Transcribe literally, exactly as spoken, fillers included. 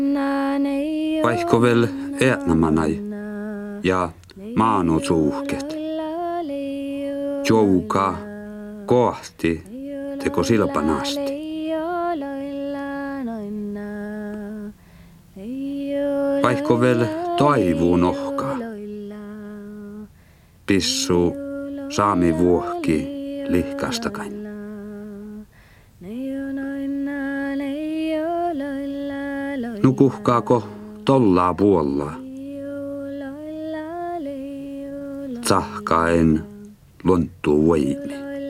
Vaihko vel eätnamanai ja maano suuhket. Jouka kohti teko silpanasti. Vaihko vel taivuun ohkaa. Pissu saami vuohki lihkastakain. Nukuhkaako tollaa puollaa? Tsahkaen lonttuu voimi.